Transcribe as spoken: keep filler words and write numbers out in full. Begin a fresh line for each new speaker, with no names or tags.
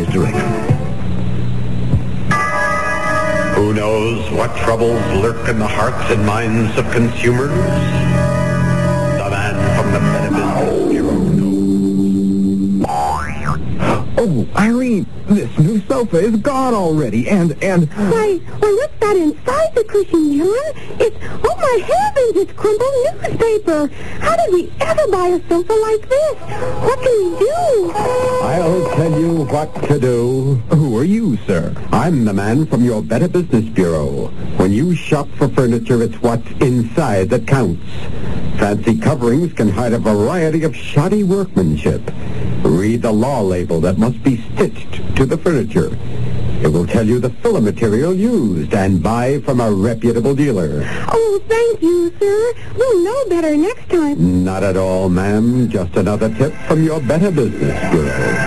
direction. Who knows what troubles lurk in the hearts and minds of consumers? The man from the Better Business Bureau knows.
Oh, Irene, this new sofa is gone already, and, and...
Why, why, what's that inside the cushion, John? It's, oh my heavens, it's crumpled newspaper. How did we ever buy a sofa like this? What can we do?
I'll tell you what to do.
Who are you, sir?
I'm the man from your Better Business Bureau. When you shop for furniture, it's what's inside that counts. Fancy coverings can hide a variety of shoddy workmanship. Read the law label that must be stitched to the furniture. It will tell you the filler material used, and buy from a reputable dealer.
Oh, thank you, sir. We'll know better next time.
Not at all, ma'am. Just another tip from your Better Business Bureau.